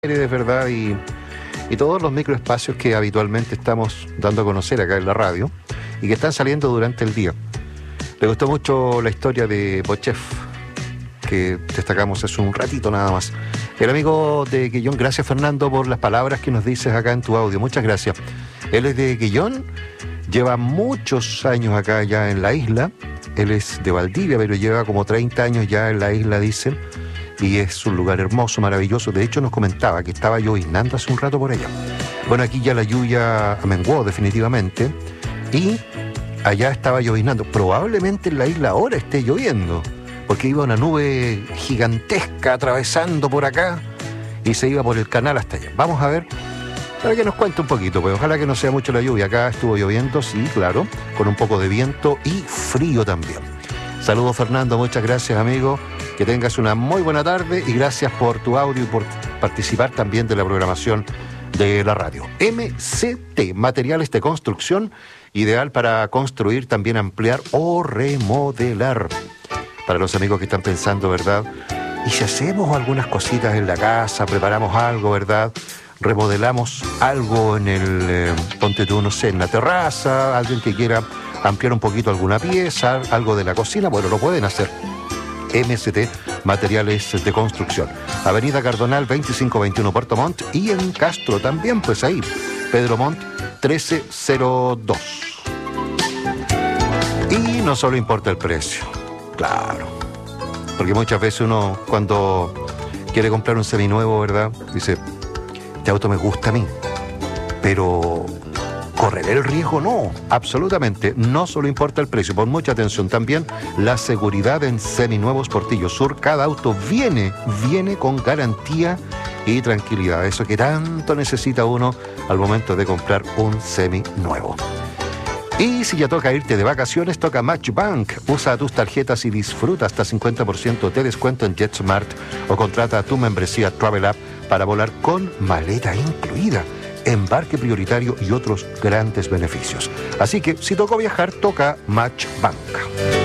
De verdad y todos los microespacios que habitualmente estamos dando a conocer acá en la radio y que están saliendo durante el día. Le gustó mucho la historia de Bochef, que destacamos hace un ratito nada más. El amigo de Quillón, gracias Fernando por las palabras que nos dices acá en tu audio, muchas gracias. Él es de Quillón, lleva muchos años acá ya en la isla, él es de Valdivia, pero lleva como 30 años ya en la isla, dicen. Y es un lugar hermoso, maravilloso. De hecho, nos comentaba que estaba lloviznando hace un rato por allá. Bueno, aquí ya la lluvia amenguó definitivamente. Y allá estaba lloviznando. Probablemente en la isla ahora esté lloviendo, porque iba una nube gigantesca atravesando por acá y se iba por el canal hasta allá. Vamos a ver, para que nos cuente un poquito, pues ojalá que no sea mucho la lluvia. Acá estuvo lloviendo, sí, claro, con un poco de viento y frío también. Saludos Fernando, muchas gracias amigo. Que tengas una muy buena tarde y gracias por tu audio y por participar también de la programación de la radio. MCT, materiales de construcción, ideal para construir, también ampliar o remodelar. Para los amigos que están pensando, ¿verdad? Y si hacemos algunas cositas en la casa, preparamos algo, ¿verdad? Remodelamos algo en el, ponte tú, no sé, en la terraza, alguien que quiera ampliar un poquito alguna pieza, algo de la cocina, bueno, lo pueden hacer. MCT, materiales de construcción. Avenida Cardonal 2521 Puerto Montt y en Castro también, pues ahí, Pedro Montt 1302. Y no solo importa el precio, claro, porque muchas veces uno cuando quiere comprar un seminuevo, ¿verdad? Dice, este auto me gusta a mí, pero ¿correré el riesgo? No, absolutamente. No solo importa el precio, pon mucha atención también la seguridad en Seminuevos Portillo Sur. Cada auto viene con garantía y tranquilidad. Eso que tanto necesita uno al momento de comprar un seminuevo. Y si ya toca irte de vacaciones, toca MatchBank. Usa tus tarjetas y disfruta hasta 50% de descuento en JetSmart o contrata tu membresía Travel App para volar con maleta incluida, embarque prioritario y otros grandes beneficios. Así que si tocó viajar, toca MatchBank.